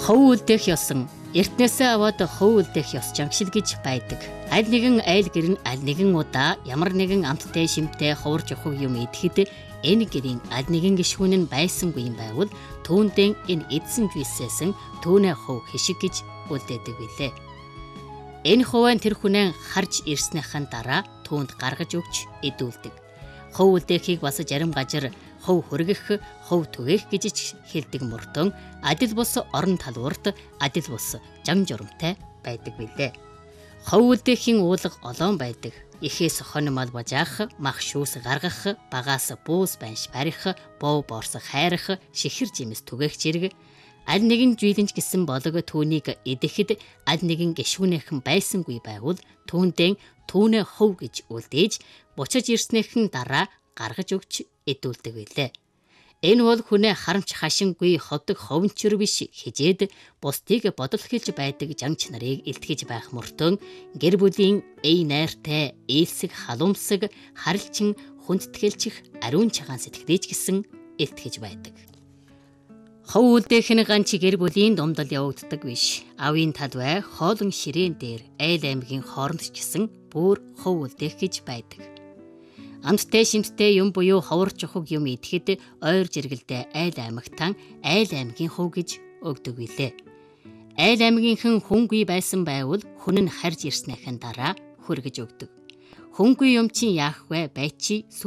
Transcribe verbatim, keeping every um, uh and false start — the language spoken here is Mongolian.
Хов үлдээх ёсон эртнээсээ аваад хов үлдээх ёс жамшил гэж байдаг. Аль нэгэн айл гэр нь аль нэгэн удаа ямар нэгэн амттай шимтэй ховорж явах юм идэхэд энэ гэрийн аль нэгэн гишүүн нь байсангүй юм байвал түүндээ энэ эдсэн жийсээсэн түүнээ хов хишиг гэж үлдээдэг билээ. Энэ хувийн тэр хүнээ харж ирснийхэн дараа түүнд гаргаж өгч идүүлдэг. Хов үлдээхийг бас зарим газар хов хөргөх, хов түгээх гэж хэлдэг мөртөн адил бус орон талбарт адил бус жам журамтай байдаг билээ. Хов үлдээхийн уулга олоон байдаг. Ихээс хонмол бажаах, мах шүүс гаргах, багаас буус банш барих, бов борс хайрах, шихэр жимс түгээх зэрэг аль нэгэн жийлэнч гэсэн болог түүнийг идэхэд аль нэгэн гишүүнийхэн байсангүй байвал түүндээ түүнээ хов гэж үлдээж бучиж ирснийхэн дараа гаргаж өгч идүүлдэг билээ. Энэ бол хүнээ харамч хашингүй ходог ховнчөр биш хижээд бусдыг бодол хэлж байдаг жанч нарыг илтгэж байх мөртөө гэр бүлийн эй найртай ээлсэг халуумсаг харилчин хүндэтгэлчих ариун чагаан сэтгэлээч гэсэн илтгэж байдаг. Хов үлдээх нь ганц гэр бүлийн дундал явагддаг биш. Авийн талбай хоолон ширээн дээр айл аймгийн хооронд ч гэсэн бүр хов үлдээх гэж байдаг. Амттай шимттэй юм буюу ховорч ухаг юм идэхэд ойр жиргэлдээ айл аймагтан айл аймгийн хов гэж өгдөг билээ. Айл аймгийнхэн хүнгүй байсан байвал хүн нь харж ирснийхэн дараа хөргөж өгдөг. Хүнгүй юм чинь яах вэ? Байчи